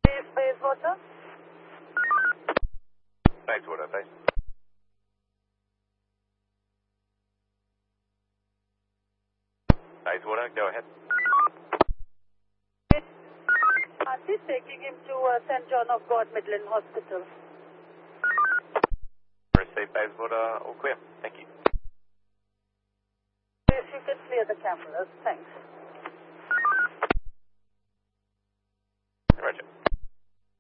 Bayswater? Bayswater, base. Bayswater, go ahead. She's taking him to St. John of God Midland Hospital. Receive Bayswater, all clear. Thank you. If you can clear the cameras, thanks.